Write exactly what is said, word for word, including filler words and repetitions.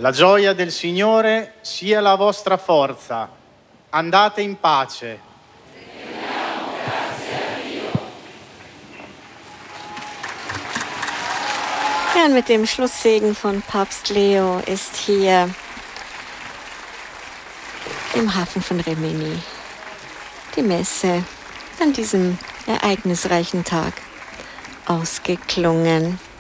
La gioia del Signore sia la vostra forza. Andate in pace. Ja, und mit dem Schlusssegen von Papst Leo ist hier im Hafen von Rimini die Messe an diesem ereignisreichen Tag ausgeklungen.